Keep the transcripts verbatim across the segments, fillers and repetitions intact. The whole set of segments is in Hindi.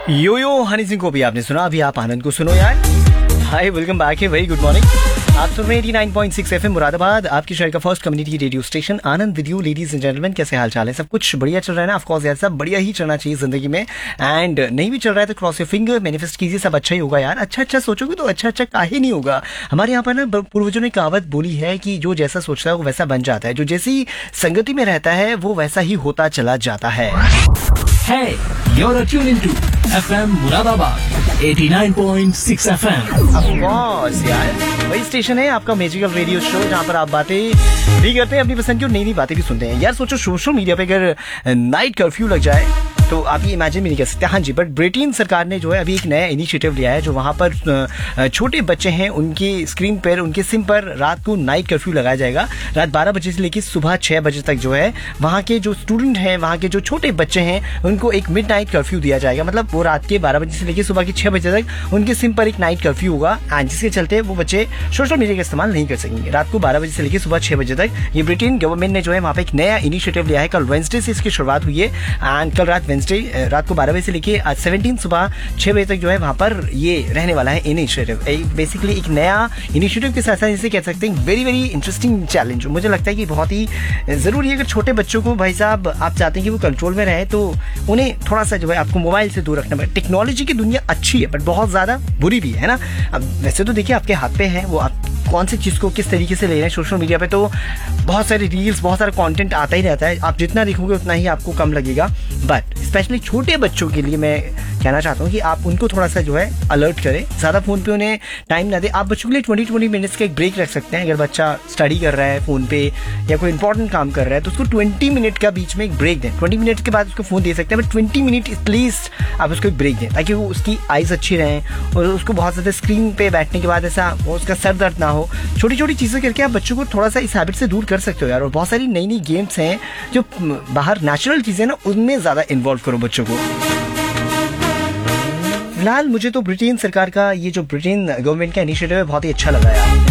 यो यो हनी सिंह को भी आपने सुना, अभी आप आनंद को सुनो यार। हाय, वेलकम बैक है, वेरी गुड मॉर्निंग। आप सुन रहे हैं eighty nine point six FM Moradabad, आपकी शहर का first community radio station Anand with you. Ladies and gentleman, कैसे हाल चाल है? सब कुछ बढ़िया चल रहा है ना? ऑफ कोर्स यार, सब बढ़िया ही चलना चाहिए जिंदगी में। एंड नहीं भी चल रहा है तो क्रॉस योर फिंगर, मैनिफेस्ट कीजिए, सब अच्छा ही होगा यार। अच्छा अच्छा सोचोगे तो अच्छा अच्छा काहे नहीं होगा। हमारे यहाँ पर ना पूर्वजों ने कहावत बोली है कि जो जैसा सोचता है वो वैसा बन जाता है, जो जैसी संगति में रहता है वो वैसा ही होता चला जाता है। Hey, you're tuned into F M Muradabad eighty nine point six F M। Of course यार, वही स्टेशन है आपका मैजिकल रेडियो शो, जहाँ पर आप बातें भी करते हैं अपनी पसंद की और नई नई बातें भी सुनते हैं। यार सोचो, सोशल मीडिया पे अगर नाइट कर्फ्यू लग जाए तो आप ये इमेजिन भी नहीं कर सकते। हाँ जी, बट ब्रिटेन सरकार ने जो है अभी एक नया इनिशिएटिव लिया है, जो वहाँ पर छोटे बच्चे हैं उनकी स्क्रीन पर, उनके सिम पर रात को नाइट कर्फ्यू लगाया जाएगा। रात बारह बजे से लेकर सुबह छः बजे तक जो है वहाँ के जो स्टूडेंट हैं, वहाँ के जो छोटे बच्चे हैं, उनको एक मिड नाइट कर्फ्यू दिया जाएगा। मतलब वो रात के बारह बजे से लेकर सुबह के छः बजे तक उनके सिम पर एक नाइट कर्फ्यू होगा, एंड जिसके चलते वो बच्चे सोशल मीडिया का इस्तेमाल नहीं कर सकेंगे रात को बारह बजे से लेकर सुबह छः बजे तक। ये ब्रिटेन गवर्नमेंट ने जो है वहाँ पे एक नया इनिशिएटिव लिया है। कल वेंसडे से इसकी शुरुआत हुई है, एंड कल रात वेंसडे रात को बारह बजे से लेके आज सेवनटीन सुबह छह बजे तक जो है वहां पर ये रहने वाला है इनिशिएटिव। बेसिकली एक नया इनिशिएटिव के साथ साथ इसे कह सकते हैं वेरी वेरी इंटरेस्टिंग चैलेंज। मुझे लगता है कि बहुत ही जरूरी है। अगर छोटे बच्चों को भाई साहब आप चाहते हैं कि वो कंट्रोल में रहे, तो उन्हें थोड़ा सा जो है आपको मोबाइल से दूर रखना पड़ेगा। टेक्नोलॉजी की दुनिया अच्छी है बट बहुत ज्यादा बुरी भी है ना। अब वैसे तो देखिए आपके हाथ पे है, वो आप कौन सी चीज को किस तरीके से ले रहे हैं। सोशल मीडिया पे तो बहुत सारे रील्स, बहुत सारा कंटेंट आता ही रहता है, आप जितना देखोगे उतना ही आपको कम लगेगा। बट स्पेशली छोटे बच्चों के लिए मैं कहना चाहता हूँ कि आप उनको थोड़ा सा जो है अलर्ट करें, ज़्यादा फ़ोन पे उन्हें टाइम ना दें। आप बच्चों के लिए ट्वेंटी ट्वेंटी मिनट्स का एक ब्रेक रख सकते हैं। अगर बच्चा स्टडी कर रहा है फ़ोन पे या कोई इंपॉर्टेंट काम कर रहा है तो उसको ट्वेंटी मिनट का बीच में एक ब्रेक दें। ट्वेंटी मिनट के बाद उसको फ़ोन दे सकते हैं, बट ट्वेंटी मिनट एटलीस्ट आप उसको एक ब्रेक दें, ताकि वो उसकी आइज़ अच्छी रहें और उसको बहुत ज़्यादा स्क्रीन पे बैठने के बाद ऐसा वो उसका सर दर्द ना हो। छोटी छोटी चीज़ें करके आप बच्चों को थोड़ा सा इस हैबिट से दूर कर सकते हो यार। और बहुत सारी नई नई गेम्स हैं जो बाहर नेचुरल चीज़ें ना, उनमें ज़्यादा इन्वॉल्व करो बच्चों को। फिलहाल मुझे तो ब्रिटेन सरकार का ये जो ब्रिटेन गवर्नमेंट का इनिशिएटिव है बहुत ही अच्छा लगा यार।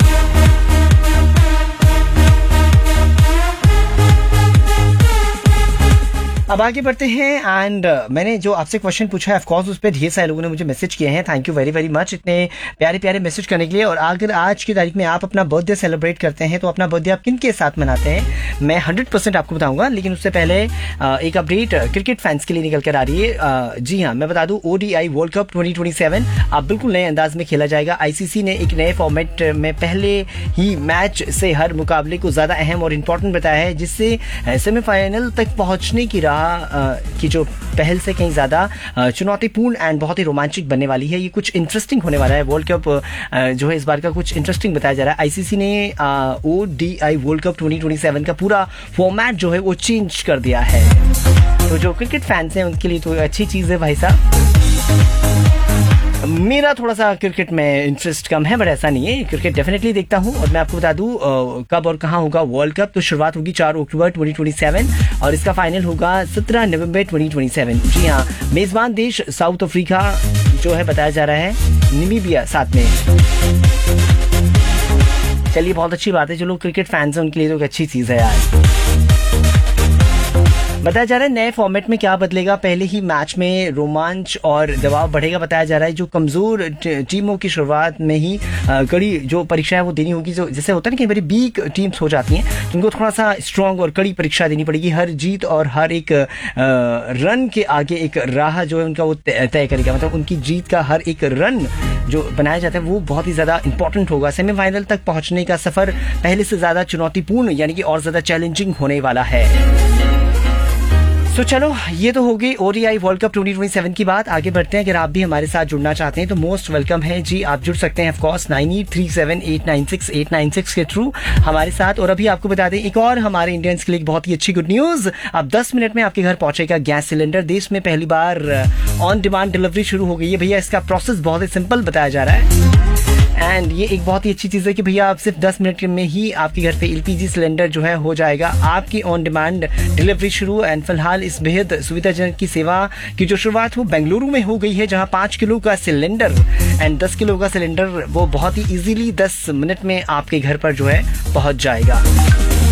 अब आगे बढ़ते हैं, एंड uh, मैंने जो आपसे क्वेश्चन पूछा है ऑफकोर्स उस पर ढेर सारे लोगों ने मुझे मैसेज किए हैं। Thank you very very much इतने प्यारे प्यारे मैसेज करने के लिए। और अगर आज की तारीख में आप अपना बर्थडे सेलिब्रेट करते हैं तो अपना बर्थडे आप किन के साथ मनाते हैं, मैं हंड्रेड परसेंट आपको बताऊंगा। लेकिन उससे पहले uh, एक अपडेट क्रिकेट फैंस के लिए निकल कर आ रही है। uh, जी हाँ, मैं बता दूं ODI world cup twenty twenty seven अब बिल्कुल नए अंदाज में खेला जाएगा। आईसीसी ने एक नए फॉर्मेट में पहले ही मैच से हर मुकाबले को ज्यादा अहम और इम्पोर्टेंट बताया है, जिससे सेमीफाइनल तक पहुंचने की राह की जो पहल से कहीं ज्यादा चुनौतीपूर्ण एंड बहुत ही रोमांचक बनने वाली है। ये कुछ इंटरेस्टिंग होने वाला है। वर्ल्ड कप जो है इस बार का कुछ इंटरेस्टिंग बताया जा रहा है। आईसीसी ने ODI world cup twenty twenty seven का पूरा फॉर्मेट जो है वो चेंज कर दिया है। तो जो क्रिकेट फैंस हैं उनके लिए तो अच्छी चीज है भाई साहब। मेरा थोड़ा सा क्रिकेट में इंटरेस्ट कम है, बट ऐसा नहीं है, क्रिकेट डेफिनेटली देखता हूं। और मैं आपको बता दूं कब और कहां होगा वर्ल्ड कप। तो शुरुआत होगी चार अक्टूबर ट्वेंटी ट्वेंटी सेवन और इसका फाइनल होगा सत्रह नवंबर ट्वेंटी ट्वेंटी सेवन। जी हाँ, मेजबान देश साउथ अफ्रीका जो है बताया जा रहा है, नामीबिया साथ में। चलिए बहुत अच्छी बात है, जो लोग क्रिकेट फैंस हैं उनके लिए तो एक अच्छी चीज है यार। बताया जा रहा है नए फॉर्मेट में क्या बदलेगा। पहले ही मैच में रोमांच और दबाव बढ़ेगा। बताया जा रहा है जो कमजोर टीमों की शुरुआत में ही कड़ी जो परीक्षा है वो देनी होगी। जो जैसे होता है ना कई बार वीक टीम्स हो जाती हैं तो उनको थोड़ा सा स्ट्रांग और कड़ी परीक्षा देनी पड़ेगी। हर जीत और हर एक रन के आगे एक राह जो है उनका वो तय करेगा। मतलब उनकी जीत का हर एक रन जो बनाया जाता है वो बहुत ही ज्यादा इंपॉर्टेंट होगा। सेमीफाइनल तक पहुंचने का सफर पहले से ज्यादा चुनौतीपूर्ण यानी कि और ज्यादा चैलेंजिंग होने वाला है। तो चलो ये तो हो गई ODI world cup twenty twenty seven की बात। आगे बढ़ते हैं। अगर आप भी हमारे साथ जुड़ना चाहते हैं तो मोस्ट वेलकम है जी, आप जुड़ सकते हैं of course nine eight three seven eight nine six eight nine six के थ्रू हमारे साथ। और अभी आपको बता दें एक और हमारे इंडियंस के लिए बहुत ही अच्छी गुड न्यूज। अब दस मिनट में आपके घर पहुंचेगा गैस सिलेंडर। देश में पहली बार ऑन डिमांड डिलीवरी शुरू हो गई है भैया। इसका प्रोसेस बहुत ही सिंपल बताया जा रहा है एंड ये एक बहुत ही अच्छी चीज़ है कि भैया आप सिर्फ दस मिनट में ही आपके घर पे एलपीजी सिलेंडर जो है हो जाएगा। आपकी ऑन डिमांड डिलीवरी शुरू। एंड फिलहाल इस बेहद सुविधाजनक की सेवा की जो शुरुआत हो बेंगलुरु में हो गई है, जहां पाँच किलो का सिलेंडर एंड दस किलो का सिलेंडर वो बहुत ही इजीली दस मिनट में आपके घर पर जो है पहुंच जाएगा।